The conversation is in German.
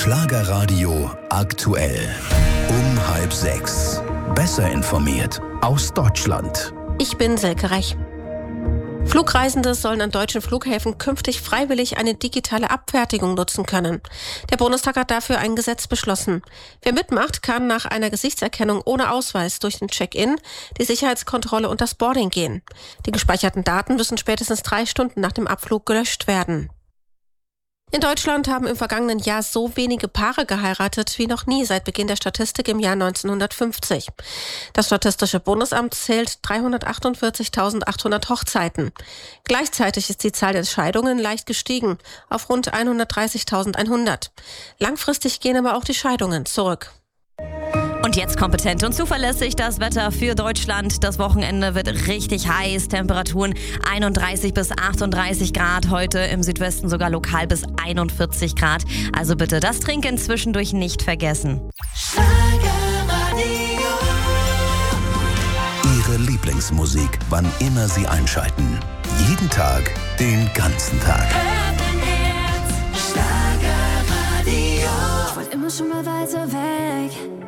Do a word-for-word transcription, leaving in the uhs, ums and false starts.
Schlagerradio aktuell. Um halb sechs. Besser informiert aus Deutschland. Ich bin Silke Rech. Flugreisende sollen an deutschen Flughäfen künftig freiwillig eine digitale Abfertigung nutzen können. Der Bundestag hat dafür ein Gesetz beschlossen. Wer mitmacht, kann nach einer Gesichtserkennung ohne Ausweis durch den Check-in, die Sicherheitskontrolle und das Boarding gehen. Die gespeicherten Daten müssen spätestens drei Stunden nach dem Abflug gelöscht werden. In Deutschland haben im vergangenen Jahr so wenige Paare geheiratet wie noch nie seit Beginn der Statistik im Jahr neunzehnhundertfünfzig. Das Statistische Bundesamt zählt dreihundertachtundvierzigtausendachthundert Hochzeiten. Gleichzeitig ist die Zahl der Scheidungen leicht gestiegen auf rund hundertdreißigtausendeinhundert. Langfristig gehen aber auch die Scheidungen zurück. Und jetzt kompetent und zuverlässig das Wetter für Deutschland. Das Wochenende wird richtig heiß. Temperaturen einunddreißig bis achtunddreißig Grad. Heute im Südwesten sogar lokal bis einundvierzig Grad. Also bitte das Trinken zwischendurch nicht vergessen. Ihre Lieblingsmusik, wann immer Sie einschalten. Jeden Tag, den ganzen Tag. Ich wollte immer schon mal weiter weg.